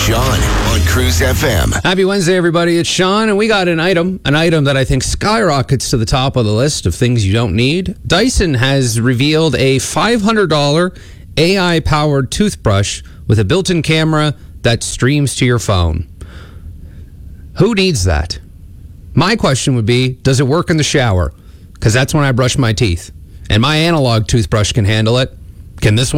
Sean on Cruise FM. Happy Wednesday, everybody. It's Sean, and we got an item that I think skyrockets to the top of the list of things you don't need. Dyson has revealed a $500 AI-powered toothbrush with a built-in camera that streams to your phone. Who needs that? My question would be, does it work in the shower? Because that's when I brush my teeth. And my analog toothbrush can handle it. Can this one?